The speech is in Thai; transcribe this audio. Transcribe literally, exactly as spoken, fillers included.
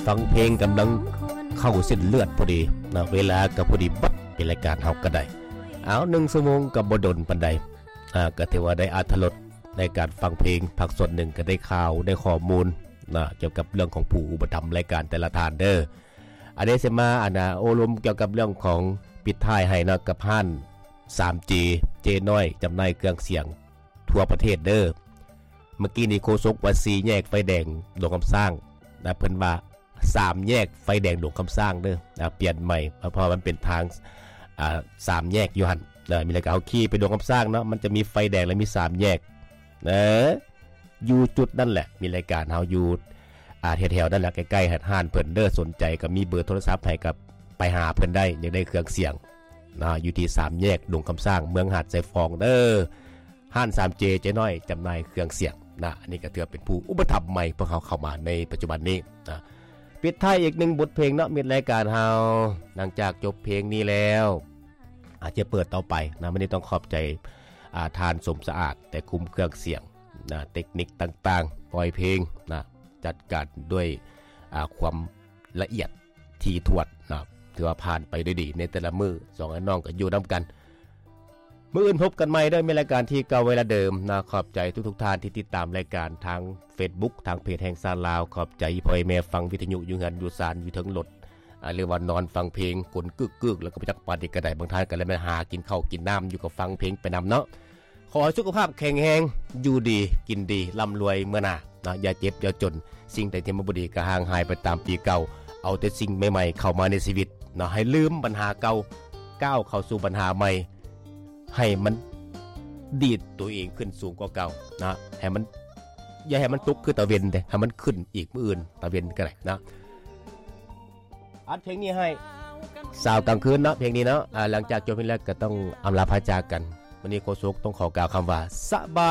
ฟังเพลงกำลังเข้าเส้นเลือดพอดีนะเวลากับพอดีบัดเป็นรายการเฮาก็ได้เอาหนึ่งชั่วโมงกับบ่ดนปานใดอ่าก็ถือว่าได้อรรถรสในการฟังเพลงพักส่วนหนึ่งก็ได้ข่าวได้ข้อมูลนะเกี่ยวกับเรื่องของผู้อุปถัมภ์รายการแต่ละทานเด้ออันนี้สิมาอันน่ะโอลมเกี่ยวกับเรื่องของปิดท้ายให้นะกับห้าน ทรี จี เจน้อยจำหน่ายเครื่องเสียงทั่วประเทศเด้อเมื่อกี้นี้โฆษกว่าสี่แยกไฟแดงดงคำสร้างนะเพิ่นว่าสามแยกไฟแดงดงคำสร้างเด้อนะเปลี่ยนใหม่เพราะมันเป็นทางอ่าสามแยกอยู่หั่นนะมีแล้วก็เอาขี้ไปดงคำสร้างเนาะมันจะมีไฟแดงและมีสามแยกนะอยู่จุดนั่นแหละมีรายการเฮาอยู่อ่าแถวๆนั่นแหละใกล้ๆห้านเพิ่นเด้อสนใจก็มีเบอร์โทรศัพท์ให้กับไปหาเพิ่นได้อยากได้เครื่องเสียงนะอยู่ที่สามแยกดงคำสร้างเมืองหาดไซฟองเด้อห้าน ทรี จี เจ๊น้อยจำหน่ายเครื่องเสียงนะอันนี้ก็ถือเป็นผู้อุปถัมภ์ใหม่พวกเขาเข้ามาในปัจจุบันนี้นะปิดท้ายอีกหนึ่งบทเพลงเนาะมีรายการเฮาหลังจากจบเพลงนี้แล้วอาจจะเปิดต่อไปนะไม่ได้ต้องขอบใจอาทานสมสะอาดแต่คุมเครื่องเสียงนะเทคนิคต่างๆปล่อยเพลงนะจัดการด้วยความละเอียดถี่ถ้วนนะถือว่าผ่านไปด้วยดีในแต่ละมือสองไอ้น้องก็อยู่นำกันมื้ออื่นพบกันใหม่ได้ในรายการที่เก่าเวลาเดิมนะขอบใจทุกๆท่านที่ติดตามรายการทาง Facebook ทางเพจแห่งซาลาวขอบใจพ่อแม่ฟังวิทยุอยู่เฮือนอยู่ศาลอยู่ถึงรถหรือว่านอนฟังเพลงกลกึกๆแล้วก็ไปจักปาดิกระไดบางท่านก็เลยมาหากินข้าวกินน้ำอยู่กับฟังเพลงไปนำเนาะขอให้สุขภาพแข็งแรงอยู่ดีกินดีร่ำรวยเมื่อหน้านะอย่าเจ็บอย่าจนสิ่งใดที่มันบ่ดีก็ห่างหายไปตามปีเก่าเอาแต่สิ่งใหม่ๆเข้ามาในชีวิตนะให้ลืมปัญหาเก่าก้าวเข้าสู่ปัญหาใหม่ให้มันดีดตัวเองขึ้นสูงกว่าเก่านะให้มันอย่าให้มันตกคือตะเวนแต่ให้มันขึ้นอีกมื้ออื่นตะเวนก็ได้นะอัดเพลงนี้ให้สาวกลางคืนเนาะเพลงนี้เนาะอ่าหลังจากจบเพลงแรกก็ต้องอำลาพาจากกันวันนี้โคชกต้องขอกล่าวคำว่าสบาย